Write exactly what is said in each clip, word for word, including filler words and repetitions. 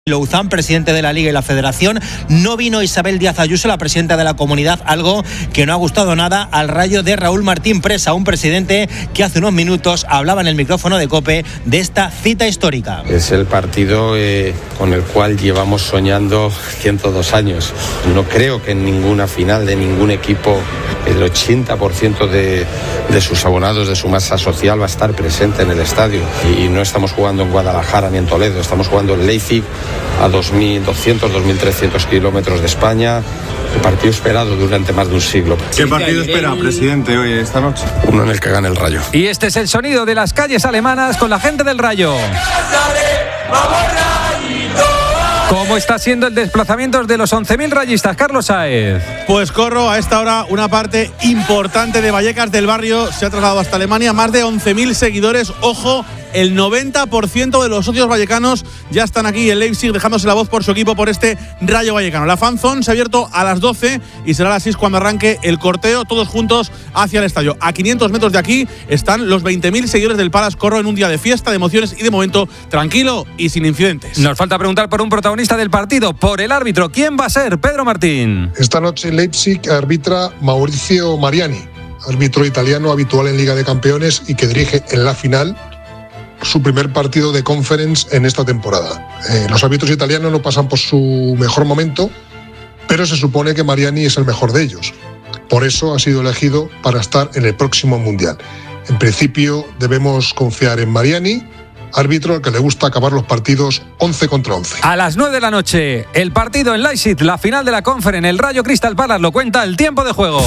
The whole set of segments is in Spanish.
Louzán, presidente de la Liga y la Federación. No vino Isabel Díaz Ayuso, la presidenta de la Comunidad, algo que no ha gustado nada al Rayo de Raúl Martín Presa, un presidente que hace unos minutos hablaba en el micrófono de COPE de esta cita histórica. Es el partido eh, con el cual llevamos soñando ciento dos años. No creo que en ninguna final de ningún equipo el ochenta por ciento de, de sus abonados, de su masa social, va a estar presente en el estadio. Y no estamos jugando en Guadalajara ni en Toledo, estamos jugando en Leipzig, a dos mil doscientos, dos mil trescientos kilómetros de España, el partido esperado durante más de un siglo. ¿Qué partido espera, presidente, hoy, esta noche? Uno en el que gane el Rayo. Y este es el sonido de las calles alemanas con la gente del Rayo. ¿Cómo está siendo el desplazamiento de los once mil rayistas, Carlos Sáez? Pues corro a esta hora una parte importante de Vallecas del Barrio. Se ha trasladado hasta Alemania, más de once mil seguidores. Ojo, el noventa por ciento de los socios vallecanos ya están aquí en Leipzig dejándose la voz por su equipo, por este Rayo Vallecano. La fan zone se ha abierto a las doce y será a las seis cuando arranque el corteo, todos juntos hacia el estadio. A quinientos metros de aquí están los veinte mil seguidores del Palace Corro en un día de fiesta, de emociones y de momento tranquilo y sin incidentes. Nos falta preguntar por un protagonista del partido, por el árbitro. ¿Quién va a ser? Pedro Martín. Esta noche en Leipzig arbitra Maurizio Mariani, árbitro italiano habitual en Liga de Campeones y que dirige en la final su primer partido de Conference en esta temporada. Eh, los árbitros italianos no pasan por su mejor momento, pero se supone que Mariani es el mejor de ellos. Por eso ha sido elegido para estar en el próximo Mundial. En principio debemos confiar en Mariani, árbitro al que le gusta acabar los partidos once contra once. A las nueve de la noche, el partido en Leipzig, la final de la Conference, el Rayo Crystal Palace, lo cuenta el tiempo de juego.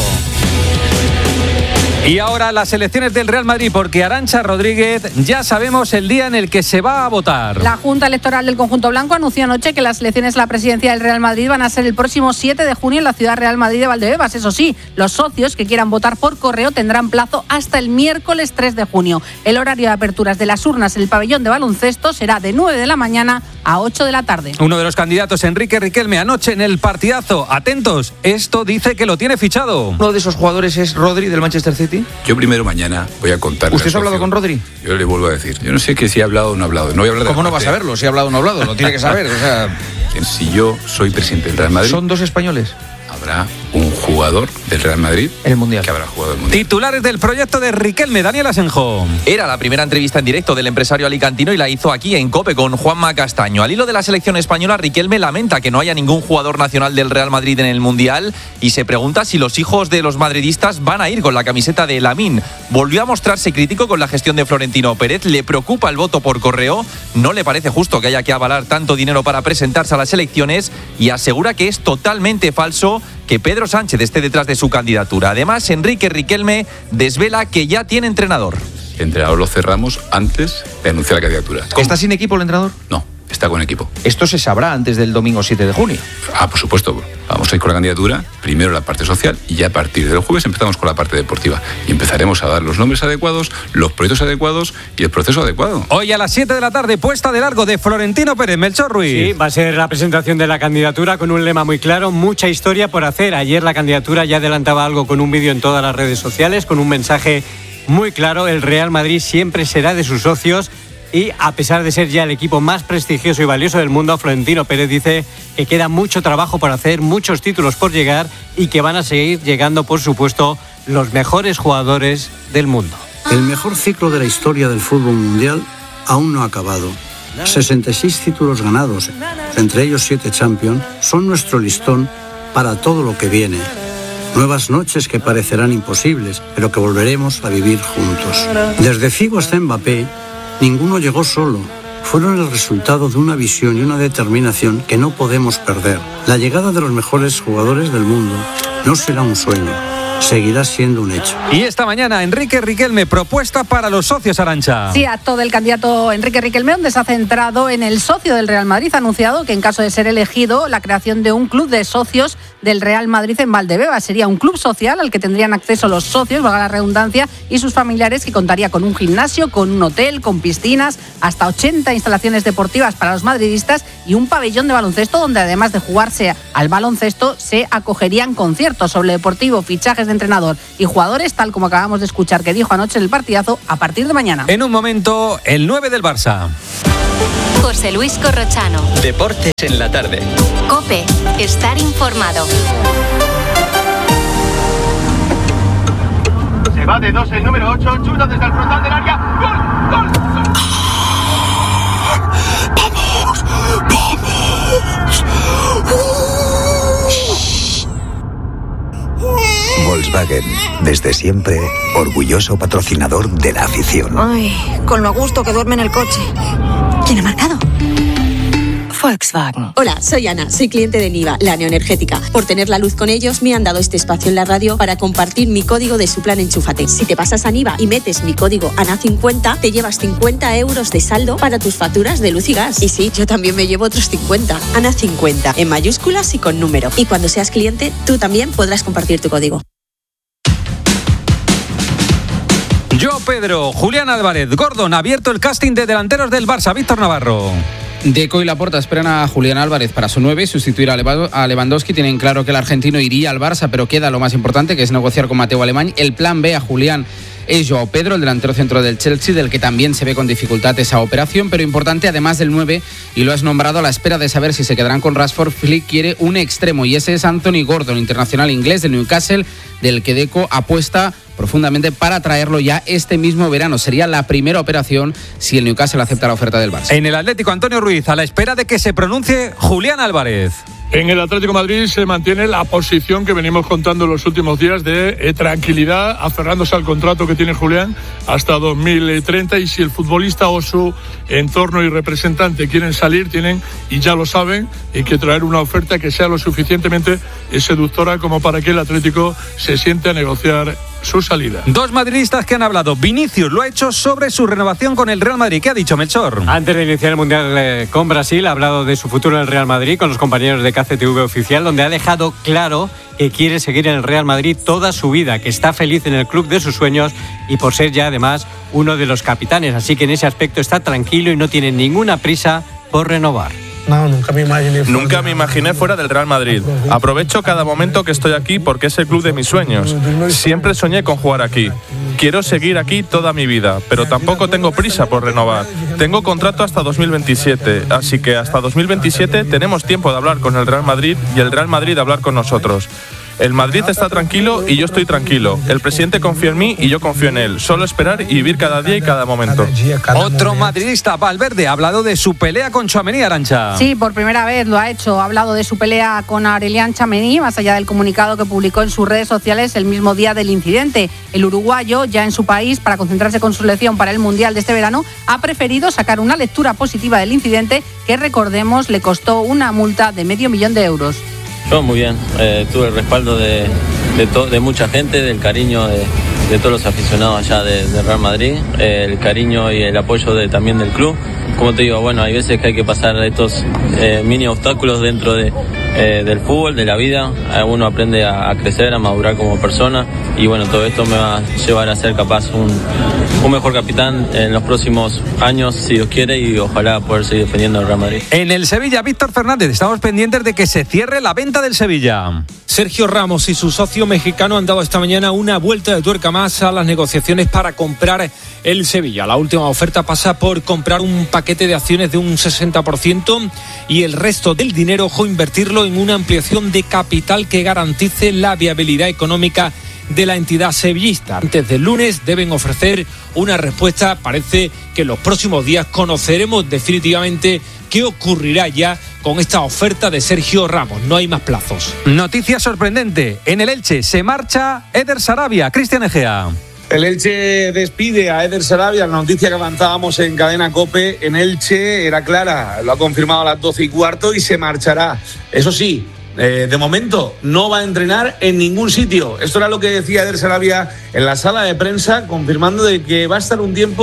Y ahora las elecciones del Real Madrid, porque Arantxa Rodríguez, ya sabemos el día en el que se va a votar. La Junta Electoral del Conjunto Blanco anunció anoche que las elecciones a la presidencia del Real Madrid van a ser el próximo siete de junio en la ciudad Real Madrid de Valdebebas. Eso sí, los socios que quieran votar por correo tendrán plazo hasta el miércoles tres de junio. El horario de aperturas de las urnas en el pabellón de baloncesto será de nueve de la mañana a ocho de la tarde. Uno de los candidatos, Enrique Riquelme, anoche en el partidazo. Atentos, esto dice que lo tiene fichado. Uno de esos jugadores es Rodri del Manchester City. Yo primero mañana voy a contar. ¿Usted ha hablado con Rodri? Yo le vuelvo a decir. Yo no sé que si ha hablado o no ha hablado. No voy a hablar de ¿Cómo no va a saberlo? Si ha hablado o no ha hablado. Lo tiene que saber. O sea... Si yo soy presidente del Real Madrid... ¿Son dos españoles? Habrá un jugador del Real Madrid en el Mundial que habrá jugado el Mundial. Titulares del proyecto de Riquelme, Daniel Asenjo. Era la primera entrevista en directo del empresario alicantino y la hizo aquí en COPE con Juanma Castaño. Al hilo de la selección española, Riquelme lamenta que no haya ningún jugador nacional del Real Madrid en el Mundial y se pregunta si los hijos de los madridistas van a ir con la camiseta de Lamine. Volvió a mostrarse crítico con la gestión de Florentino Pérez, le preocupa el voto por correo, no le parece justo que haya que avalar tanto dinero para presentarse a las elecciones y asegura que es totalmente falso que Pedro Sánchez esté detrás de su candidatura. Además, Enrique Riquelme desvela que ya tiene entrenador. El entrenador lo cerramos antes de anunciar la candidatura. ¿Está sin equipo el entrenador? No, está con equipo. Esto se sabrá antes del domingo siete de junio. Ah, por supuesto. Vamos a ir con la candidatura, primero la parte social y ya a partir del jueves empezamos con la parte deportiva. Y empezaremos a dar los nombres adecuados, los proyectos adecuados y el proceso adecuado. Hoy a las siete de la tarde, puesta de largo de Florentino Pérez. Melchor Ruiz. Sí, va a ser la presentación de la candidatura con un lema muy claro, mucha historia por hacer. Ayer la candidatura ya adelantaba algo con un vídeo en todas las redes sociales, con un mensaje muy claro. El Real Madrid siempre será de sus socios. Y a pesar de ser ya el equipo más prestigioso y valioso del mundo, Florentino Pérez dice que queda mucho trabajo por hacer, muchos títulos por llegar y que van a seguir llegando, por supuesto, los mejores jugadores del mundo. El mejor ciclo de la historia del fútbol mundial aún no ha acabado. sesenta y seis títulos ganados, entre ellos siete Champions, son nuestro listón para todo lo que viene. Nuevas noches que parecerán imposibles, pero que volveremos a vivir juntos. Desde Figo hasta Mbappé, ninguno llegó solo. Fueron el resultado de una visión y una determinación que no podemos perder. La llegada de los mejores jugadores del mundo no será un sueño, seguirá siendo un hecho. Y esta mañana, Enrique Riquelme, propuesta para los socios, Arantxa. Sí, acto del candidato Enrique Riquelme, donde se ha centrado en el socio del Real Madrid. Ha anunciado que en caso de ser elegido, la creación de un club de socios del Real Madrid en Valdebebas. Sería un club social al que tendrían acceso los socios, valga la redundancia, y sus familiares, que contaría con un gimnasio, con un hotel, con piscinas, hasta ochenta instalaciones deportivas para los madridistas y un pabellón de baloncesto donde, además de jugarse al baloncesto, se acogerían conciertos sobre deportivo, fichajes fichajes de entrenador y jugadores, tal como acabamos de escuchar que dijo anoche en el partidazo, a partir de mañana. En un momento, el nueve del Barça. José Luis Corrochano. Deportes en la tarde. COPE. Estar informado. Se va de dos el número ocho, chuta desde el frontal del área. ¡Gol! ¡Gol! ¡Vamos! ¡Vamos! Volkswagen, desde siempre, orgulloso patrocinador de la afición. Ay, con lo a gusto que duerme en el coche. ¿Quién ha marcado? Volkswagen. Hola, soy Ana, soy cliente de Niva, la neoenergética. Por tener la luz con ellos, me han dado este espacio en la radio para compartir mi código de su plan Enchúfate. Si te pasas a Niva y metes mi código A N A cincuenta, te llevas cincuenta euros de saldo para tus facturas de luz y gas. Y sí, yo también me llevo otros cincuenta. A N A cincuenta, en mayúsculas y con número. Y cuando seas cliente, tú también podrás compartir tu código. Yo, Pedro, Julián Álvarez, Gordon, ha abierto el casting de delanteros del Barça. Víctor Navarro. Deco y Laporta esperan a Julián Álvarez para su nueve, sustituir a Lewandowski. Tienen claro que el argentino iría al Barça, pero queda lo más importante, que es negociar con Mateo Alemany. El plan B a Julián es Joao Pedro, el delantero centro del Chelsea, del que también se ve con dificultad esa operación, pero importante, además del nueve, y lo has nombrado a la espera de saber si se quedarán con Rashford. Flick quiere un extremo, y ese es Anthony Gordon, internacional inglés del Newcastle, del que Deco apuesta profundamente para traerlo ya este mismo verano. Sería la primera operación si el Newcastle acepta la oferta del Barça. En el Atlético, Antonio Ruiz, a la espera de que se pronuncie Julián Álvarez. En el Atlético de Madrid se mantiene la posición que venimos contando en los últimos días de eh, tranquilidad, aferrándose al contrato que tiene Julián hasta dos mil treinta, y si el futbolista o su entorno y representante quieren salir, tienen, y ya lo saben, hay que traer una oferta que sea lo suficientemente seductora como para que el Atlético se siente a negociar su salida. Dos madridistas que han hablado. Vinicius lo ha hecho sobre su renovación con el Real Madrid. ¿Qué ha dicho Melchor? Antes de iniciar el Mundial eh, con Brasil, ha hablado de su futuro en el Real Madrid con los compañeros de K C T V Oficial, donde ha dejado claro que quiere seguir en el Real Madrid toda su vida, que está feliz en el club de sus sueños y por ser ya además uno de los capitanes. Así que en ese aspecto está tranquilo y no tiene ninguna prisa por renovar. No, nunca me imaginé fuera, nunca me imaginé fuera del Real Madrid. Aprovecho cada momento que estoy aquí porque es el club de mis sueños. Siempre soñé con jugar aquí. Quiero seguir aquí toda mi vida, pero tampoco tengo prisa por renovar. Tengo contrato hasta dos mil veintisiete, así que hasta dos mil veintisiete tenemos tiempo de hablar con el Real Madrid y el Real Madrid de hablar con nosotros. El Madrid está tranquilo y yo estoy tranquilo. El presidente confía en mí y yo confío en él. Solo esperar y vivir cada día y cada momento. Otro madridista, Valverde, ha hablado de su pelea con Tchouaméni, Arantxa. Sí, por primera vez lo ha hecho. Ha hablado de su pelea con Aurelian Tchouaméni, más allá del comunicado que publicó en sus redes sociales el mismo día del incidente. El uruguayo, ya en su país, para concentrarse con su selección para el Mundial de este verano, ha preferido sacar una lectura positiva del incidente que, recordemos, le costó una multa de medio millón de euros. Yo muy bien, eh, tuve el respaldo de, de, to, de mucha gente, del cariño de, de todos los aficionados allá de, de Real Madrid, eh, el cariño y el apoyo de, también del club. Como te digo, bueno, hay veces que hay que pasar estos eh, mini obstáculos dentro de, eh, del fútbol, de la vida. Uno aprende a, a crecer, a madurar como persona, y bueno, todo esto me va a llevar a ser capaz un, un mejor capitán en los próximos años, si Dios quiere, y ojalá poder seguir defendiendo al Real Madrid. En el Sevilla, Víctor Fernández, estamos pendientes de que se cierre la venta del Sevilla. Sergio Ramos y su socio mexicano han dado esta mañana una vuelta de tuerca más a las negociaciones para comprar el Sevilla. La última oferta pasa por comprar un paquete de acciones de un sesenta por ciento y el resto del dinero, ojo, invertirlo en una ampliación de capital que garantice la viabilidad económica de la entidad sevillista. Antes del lunes deben ofrecer una respuesta. Parece que en los próximos días conoceremos definitivamente qué ocurrirá ya con esta oferta de Sergio Ramos. No hay más plazos. Noticia sorprendente. En el Elche se marcha Eder Sarabia. Cristian Egea. El Elche despide a Eder Sarabia. La noticia que avanzábamos en Cadena COPE en Elche era clara. Lo ha confirmado a las doce y cuarto y se marchará. Eso sí, Eh, de momento no va a entrenar en ningún sitio. Esto era lo que decía Eder Sarabia en la sala de prensa, confirmando de que va a estar un tiempo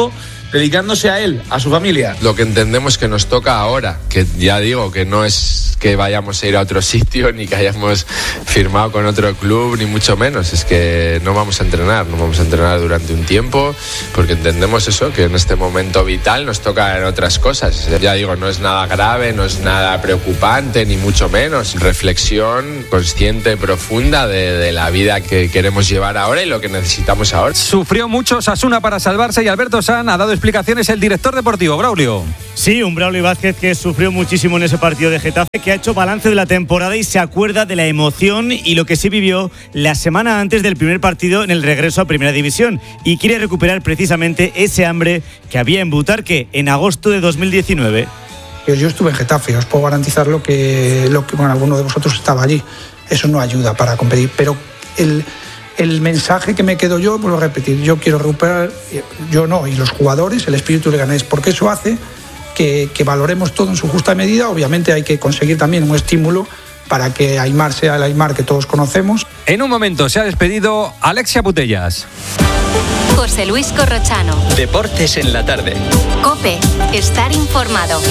dedicándose a él, a su familia. Lo que entendemos que nos toca ahora, que ya digo que no es que vayamos a ir a otro sitio ni que hayamos firmado con otro club, ni mucho menos, es que no vamos a entrenar, no vamos a entrenar durante un tiempo porque entendemos eso, que en este momento vital nos toca en otras cosas. Ya digo, no es nada grave, no es nada preocupante, ni mucho menos. Reflexión consciente, profunda de, de la vida que queremos llevar ahora y lo que necesitamos ahora. Sufrió mucho Osasuna para salvarse y Alberto San ha dado explicaciones el director deportivo, Braulio. Sí, un Braulio Vázquez que sufrió muchísimo en ese partido de Getafe, que ha hecho balance de la temporada y se acuerda de la emoción y lo que sí vivió la semana antes del primer partido en el regreso a Primera División y quiere recuperar precisamente ese hambre que había en Butarque en agosto de dos mil diecinueve. Yo estuve en Getafe, os puedo garantizar lo que, lo que bueno, alguno de vosotros estaba allí. Eso no ayuda para competir, pero el, el mensaje que me quedo yo, vuelvo a repetir, yo quiero recuperar, yo no, y los jugadores, el espíritu leganés, porque eso hace que, que valoremos todo en su justa medida. Obviamente hay que conseguir también un estímulo para que Aimar sea el Aimar que todos conocemos. En un momento se ha despedido Alexia Putellas. José Luis Corrochano. Deportes en la tarde. COPE. Estar informado.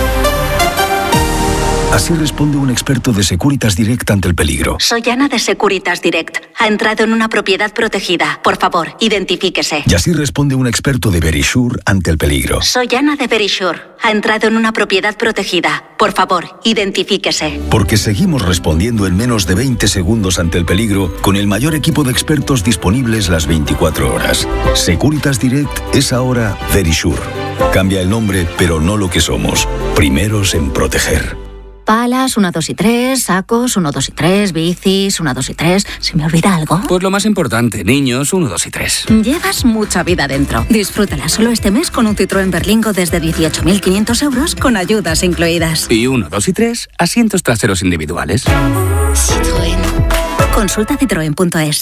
Así responde un experto de Securitas Direct ante el peligro. Soy Ana de Securitas Direct. Ha entrado en una propiedad protegida. Por favor, identifíquese. Y así responde un experto de Verisure ante el peligro. Soy Ana de Verisure. Ha entrado en una propiedad protegida. Por favor, identifíquese. Porque seguimos respondiendo en menos de veinte segundos ante el peligro con el mayor equipo de expertos disponibles las veinticuatro horas. Securitas Direct es ahora Verisure. Cambia el nombre, pero no lo que somos. Primeros en proteger. Palas, una, dos y tres, sacos, uno, dos y tres, bicis, una, dos y tres. ¿Se me olvida algo? Pues lo más importante, niños, uno, dos y tres. Llevas mucha vida dentro. Disfrútala solo este mes con un Citroën Berlingo desde dieciocho mil quinientos euros con ayudas incluidas. Y uno, dos y tres, asientos traseros individuales. Citroën. Consulta citroen punto es.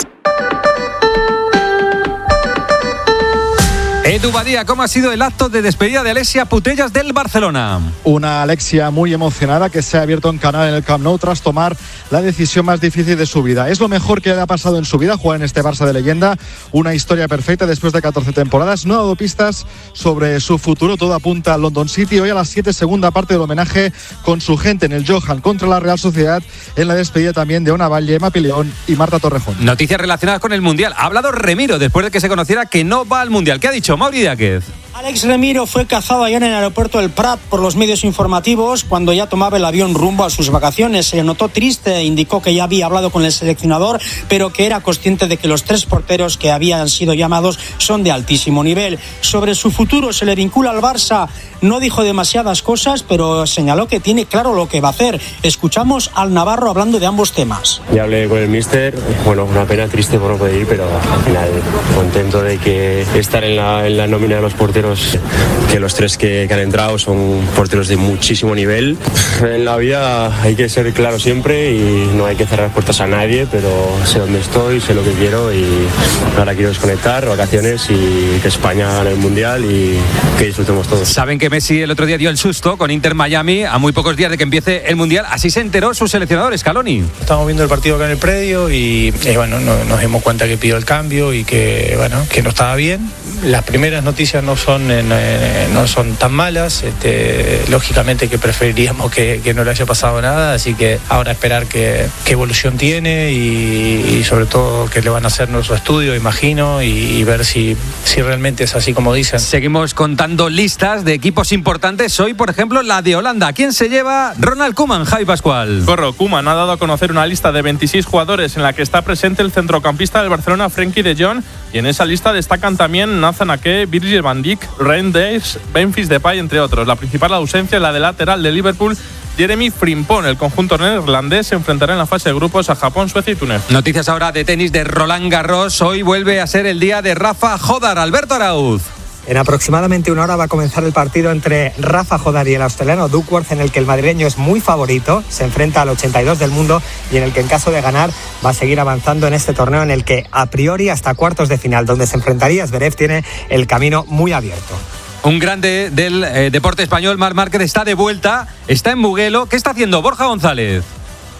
Edu Badía, ¿cómo ha sido el acto de despedida de Alexia Putellas del Barcelona? Una Alexia muy emocionada que se ha abierto en canal en el Camp Nou tras tomar la decisión más difícil de su vida. Es lo mejor que le ha pasado en su vida jugar en este Barça de leyenda. Una historia perfecta después de catorce temporadas. No ha dado pistas sobre su futuro. Todo apunta a London City. Hoy a las siete, segunda parte del homenaje con su gente en el Johan contra la Real Sociedad. En la despedida también de Ona Valle, Emma Pileón y Marta Torrejón. Noticias relacionadas con el Mundial. Ha hablado Remiro después de que se conociera que no va al Mundial. ¿Qué ha dicho Mauri Díaz? Alex Remiro fue cazado ayer en el aeropuerto del Prat por los medios informativos cuando ya tomaba el avión rumbo a sus vacaciones. Se le notó triste, indicó que ya había hablado con el seleccionador, pero que era consciente de que los tres porteros que habían sido llamados son de altísimo nivel. Sobre su futuro se le vincula al Barça. No dijo demasiadas cosas, pero señaló que tiene claro lo que va a hacer. Escuchamos al navarro hablando de ambos temas. Ya hablé con el míster, bueno, una pena triste por no poder ir, pero al final contento de que estar en la, en la nómina de los porteros, que los tres que, que han entrado son porteros de muchísimo nivel. En la vida hay que ser claro siempre y no hay que cerrar puertas a nadie, pero sé dónde estoy, sé lo que quiero y ahora quiero desconectar, vacaciones y que España gane el Mundial y que disfrutemos todos. Saben que Messi el otro día dio el susto con Inter Miami a muy pocos días de que empiece el Mundial. Así se enteró su seleccionador, Scaloni. Estamos viendo el partido acá en el predio y, y bueno, no, nos dimos cuenta que pidió el cambio y que bueno, que no estaba bien. Las primeras noticias no son en, en, no son tan malas. Este, lógicamente que preferiríamos que, que no le haya pasado nada, así que ahora esperar qué evolución tiene y, y sobre todo que le van a hacer nuestro estudio, imagino, y, y ver si, si realmente es así como dicen. Seguimos contando listas de equipos importantes. Hoy, por ejemplo, la de Holanda. ¿Quién se lleva? Ronald Koeman, Javi Pascual. Corro, Koeman ha dado a conocer una lista de veintiséis jugadores en la que está presente el centrocampista del Barcelona, Frenkie de Jong, y en esa lista destacan también Nathan Ake, Virgil van Dijk, Ryan Davis, Memphis Depay, entre otros. La principal ausencia es la de lateral de Liverpool, Jeremy Frimpong. El conjunto neerlandés se enfrentará en la fase de grupos a Japón, Suecia y Túnez. Noticias ahora de tenis de Roland Garros. Hoy vuelve a ser el día de Rafa Jodar. Alberto Arauz. En aproximadamente una hora va a comenzar el partido entre Rafa Jodar y el australiano Duckworth, en el que el madrileño es muy favorito, se enfrenta al ochenta y dos del mundo y en el que en caso de ganar va a seguir avanzando en este torneo, en el que a priori hasta cuartos de final, donde se enfrentaría Zverev, tiene el camino muy abierto. Un grande del eh, deporte español, Marc Márquez, está de vuelta, está en Mugello. ¿Qué está haciendo Borja González?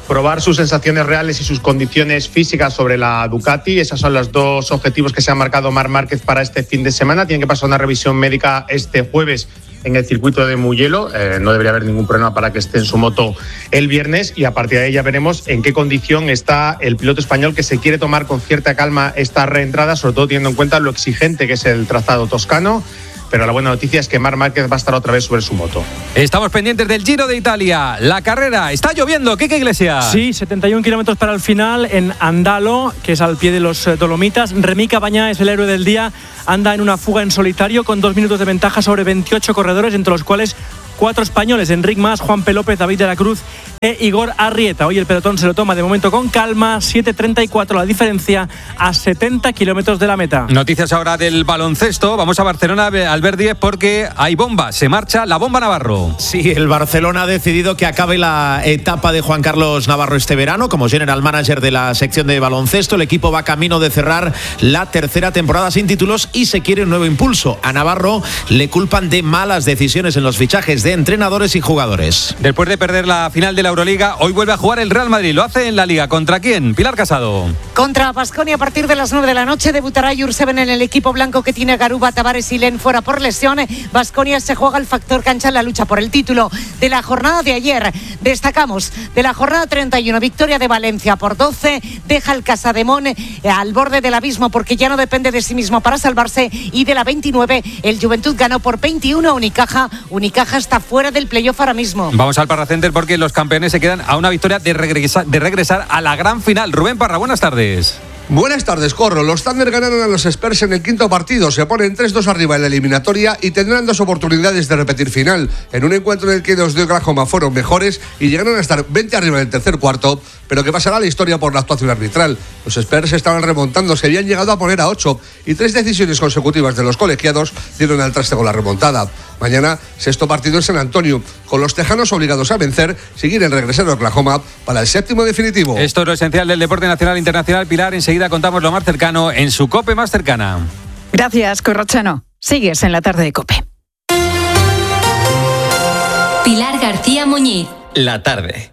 probar sus sensaciones reales y sus condiciones físicas sobre la Ducati. Esos son los dos objetivos que se ha marcado Marc Márquez para este fin de semana. Tiene que pasar una revisión médica este jueves en el circuito de Mugello. Eh, no debería haber ningún problema para que esté en su moto el viernes, y a partir de ahí ya veremos en qué condición está el piloto español, que se quiere tomar con cierta calma esta reentrada, sobre todo teniendo en cuenta lo exigente que es el trazado toscano. Pero la buena noticia es que Marc Márquez va a estar otra vez sobre su moto. Estamos pendientes del Giro de Italia. La carrera, está lloviendo, Quique Iglesias. Sí, setenta y un kilómetros para el final en Andalo, que es al pie de los Dolomitas. Remy Cabanyà es el héroe del día. Anda en una fuga en solitario con dos minutos de ventaja sobre veintiocho corredores, entre los cuales cuatro españoles: Enric Mas, Juan P. López, David de la Cruz e Igor Arrieta. Hoy el pelotón se lo toma de momento con calma. siete treinta y cuatro la diferencia a setenta kilómetros de la meta. Noticias ahora del baloncesto. Vamos a Barcelona, Albert Díez, porque hay bomba. Se marcha la bomba Navarro. Sí, el Barcelona ha decidido que acabe la etapa de Juan Carlos Navarro este verano como general manager de la sección de baloncesto. El equipo va camino de cerrar la tercera temporada sin títulos y se quiere un nuevo impulso. A Navarro le culpan de malas decisiones en los fichajes de entrenadores y jugadores. Después de perder la final de la Euroliga, hoy vuelve a jugar el Real Madrid. Lo hace en la Liga. ¿Contra quién? Pilar Casado. Contra Baskonia a partir de las nueve de la noche. Debutará Jurseven en el equipo blanco, que tiene Garuba, Tavares y Len fuera por lesión. Baskonia se juega el factor cancha en la lucha por el título. De la jornada de ayer destacamos de la jornada treinta y uno, victoria de Valencia por doce. Deja el Casademón al borde del abismo porque ya no depende de sí mismo para salvarse. Y de la veintinueve, el Juventud ganó por veintiuno a Unicaja. Unicaja está fuera del playoff ahora mismo. Vamos al Parra Center porque los campeones se quedan a una victoria de regresar, de regresar a la gran final. Rubén Parra, buenas tardes. Buenas tardes, Corro. Los Thunder ganaron a los Spurs en el quinto partido. Se ponen tres dos arriba en la eliminatoria y tendrán dos oportunidades de repetir final. En un encuentro en el que los de Oklahoma fueron mejores y llegaron a estar veinte arriba en el tercer cuarto, pero que pasará la historia por la actuación arbitral. Los Spurs estaban remontando, se habían llegado a poner a ocho y tres decisiones consecutivas de los colegiados dieron al traste con la remontada. Mañana, sexto partido en San Antonio, con los tejanos obligados a vencer, seguir en regresar a Oklahoma para el séptimo definitivo. Esto es lo esencial del deporte nacional e internacional. Pilar, enseguida contamos lo más cercano en su COPE más cercana. Gracias, Corrochano. Sigues en la tarde de COPE. Pilar García Muñiz. La tarde.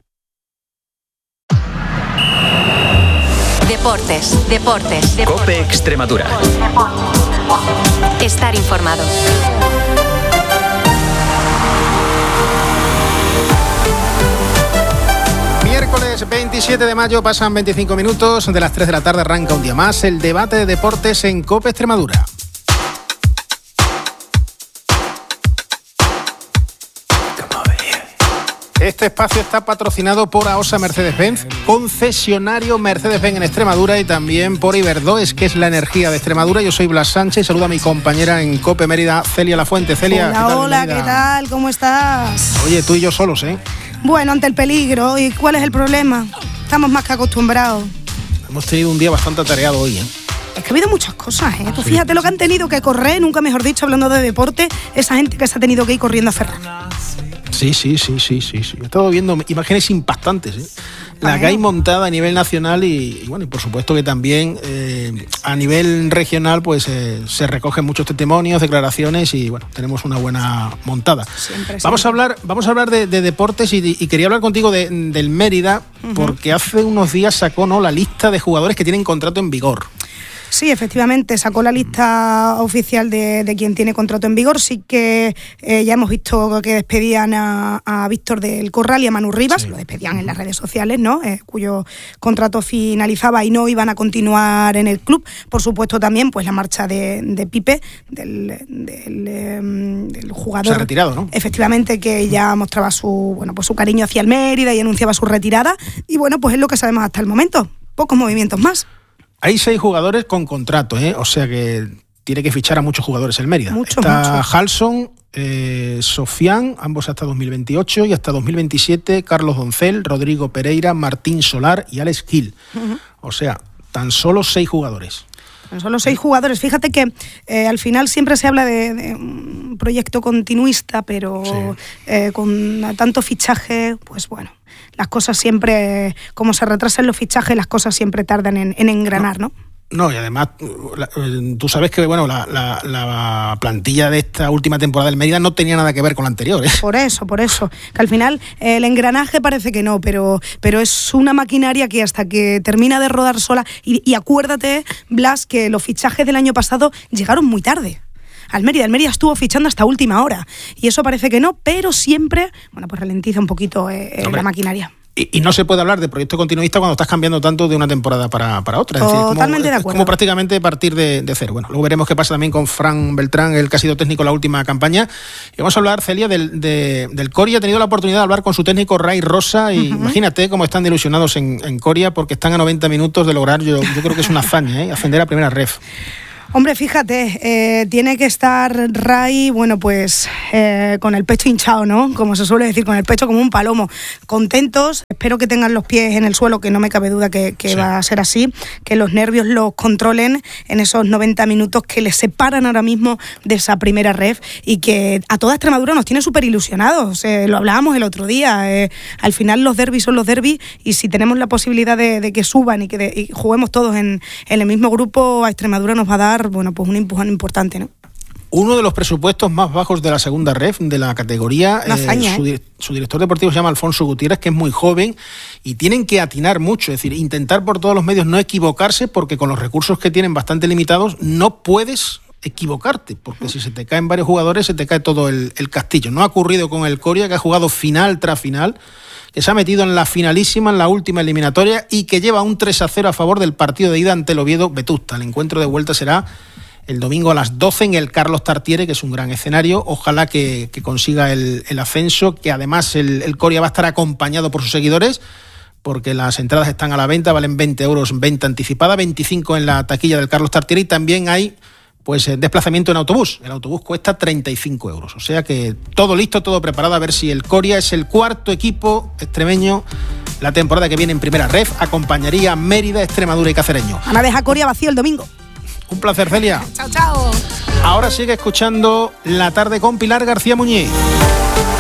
Deportes, deportes, deportes. COPE Extremadura. Estar informado. Miércoles veintisiete de mayo, pasan veinticinco minutos de las tres de la tarde, arranca un día más el debate de deportes en COPE Extremadura. Este espacio está patrocinado por AOSA Mercedes-Benz, concesionario Mercedes-Benz en Extremadura, y también por Iberdoes, que es la energía de Extremadura. Yo soy Blas Sánchez y saludo a mi compañera en COPE Mérida, Celia Lafuente. Celia, hola, ¿qué tal, hola, Mérida? ¿qué tal? ¿Cómo estás? Oye, tú y yo solos, ¿eh? Bueno, ante el peligro. ¿Y cuál es el problema? Estamos más que acostumbrados. Hemos tenido un día bastante atareado hoy, ¿eh? Es que ha habido muchas cosas, ¿eh? Tú fíjate lo que han tenido que correr, nunca mejor dicho, hablando de deporte, esa gente que se ha tenido que ir corriendo a Ferran. Sí, sí, sí, sí, sí, sí. He estado viendo imágenes impactantes, ¿eh? La que hay montada a nivel nacional y, y bueno, y por supuesto que también eh, a nivel regional pues eh, se recogen muchos testimonios, declaraciones y bueno, tenemos una buena montada. Siempre, vamos siempre. a hablar, vamos a hablar de, de deportes y, y quería hablar contigo de, del Mérida, uh-huh. porque hace unos días sacó, ¿no?, la lista de jugadores que tienen contrato en vigor. Sí, efectivamente, sacó la lista oficial de, de quien tiene contrato en vigor. Sí que eh, ya hemos visto que despedían a, a Víctor del Corral y a Manu Rivas, sí. Lo despedían en las redes sociales, ¿no? Eh, cuyo contrato finalizaba y no iban a continuar en el club. Por supuesto también pues la marcha de, de Pipe, del, del, del jugador. Se ha retirado, ¿no? Efectivamente, que ya mostraba su, bueno, pues su cariño hacia el Mérida y anunciaba su retirada. Y bueno, pues es lo que sabemos hasta el momento. Pocos movimientos más. Hay seis jugadores con contrato, ¿eh? O sea que tiene que fichar a muchos jugadores el Mérida. Muchos, Está muchos. Halson, eh, Sofián, ambos hasta dos mil veintiocho, y hasta dos mil veintisiete Carlos Doncel, Rodrigo Pereira, Martín Solar y Alex Gil. Uh-huh. O sea, tan solo seis jugadores. Tan solo seis jugadores. Fíjate que eh, al final siempre se habla de, de un proyecto continuista, pero sí. eh, con tanto fichaje, pues bueno, las cosas siempre, como se retrasan los fichajes, las cosas siempre tardan en, en engranar, ¿no? No, y además, tú sabes que bueno, la, la, la plantilla de esta última temporada del Mérida no tenía nada que ver con la anterior, ¿eh? Por eso, por eso. Que al final el engranaje parece que no, pero, pero es una maquinaria que hasta que termina de rodar sola. Y, y acuérdate, Blas, que los fichajes del año pasado llegaron muy tarde al Mérida. El Mérida estuvo fichando hasta última hora. Y eso parece que no, pero siempre, bueno, pues ralentiza un poquito eh, la maquinaria. Y, y no se puede hablar de proyecto continuista cuando estás cambiando tanto de una temporada para, para otra. Es Totalmente decir, como, de acuerdo. Es como prácticamente partir de, de cero. Bueno, luego veremos qué pasa también con Fran Beltrán, el que ha sido técnico en la última campaña. Y vamos a hablar, Celia, del, de, del Coria. He tenido la oportunidad de hablar con su técnico, Ray Rosa, y uh-huh. imagínate cómo están ilusionados en, en Coria, porque están a noventa minutos de lograr, yo, yo creo que es una hazaña, ¿eh? ascender a primera ref. Hombre, fíjate, eh, tiene que estar Ray, bueno, pues eh, con el pecho hinchado, ¿no? Como se suele decir, con el pecho como un palomo. Contentos, espero que tengan los pies en el suelo, que no me cabe duda que, que sí. va a ser así, que los nervios los controlen en esos noventa minutos que les separan ahora mismo de esa primera ref, y que a toda Extremadura nos tiene súper ilusionados. Eh, lo hablábamos el otro día, eh, al final los derbis son los derbis, y si tenemos la posibilidad de, de que suban y que de, y juguemos todos en, en el mismo grupo, a Extremadura nos va a dar, bueno, pues un empujón importante, ¿no? Uno de los presupuestos más bajos de la segunda ref, de la categoría. Una hazaña, eh, su, ¿eh? su director deportivo se llama Alfonso Gutiérrez, que es muy joven, y tienen que atinar mucho, es decir, intentar por todos los medios no equivocarse, porque con los recursos que tienen bastante limitados no puedes equivocarte, porque si se te caen varios jugadores se te cae todo el, el castillo. No ha ocurrido con el Coria, que ha jugado final tras final, que se ha metido en la finalísima, en la última eliminatoria, y que lleva un tres a cero a favor del partido de ida ante el Oviedo Vetusta. El encuentro de vuelta será el domingo a las doce en el Carlos Tartiere, que es un gran escenario. Ojalá que, que consiga el, el ascenso, que además el, el Coria va a estar acompañado por sus seguidores, porque las entradas están a la venta, valen veinte euros en venta anticipada, veinticinco en la taquilla del Carlos Tartiere, y también hay pues desplazamiento en autobús. El autobús cuesta treinta y cinco euros. O sea que todo listo, todo preparado, a ver si el Coria es el cuarto equipo extremeño la temporada que viene en primera ref. Acompañaría a Mérida, Extremadura y Cacereño. Van a dejar Coria vacío el domingo. Un placer, Celia. Chao, chao. Ahora sigue escuchando La Tarde con Pilar García Muñiz.